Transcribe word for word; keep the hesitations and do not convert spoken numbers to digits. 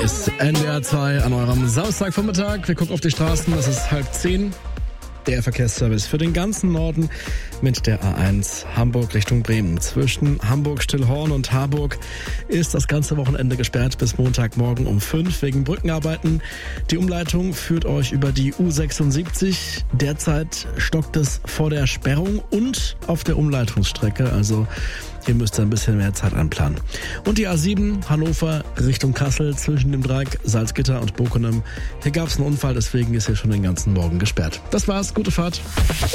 ist N D R zwei an eurem Samstagvormittag. Wir gucken auf die Straßen, es ist halb zehn. Der Verkehrsservice für den ganzen Norden mit der A eins Hamburg Richtung Bremen. Zwischen Hamburg-Stillhorn und Harburg ist das ganze Wochenende gesperrt bis Montagmorgen um fünf wegen Brückenarbeiten. Die Umleitung führt euch über die U sechsundsiebzig. Derzeit stockt es vor der Sperrung und auf der Umleitungsstrecke. Also ihr müsst ein bisschen mehr Zeit einplanen. Und die A sieben Hannover Richtung Kassel zwischen dem Dreieck Salzgitter und Bokenem. Hier gab es einen Unfall, deswegen ist hier schon den ganzen Morgen gesperrt. Das war's, gute Fahrt.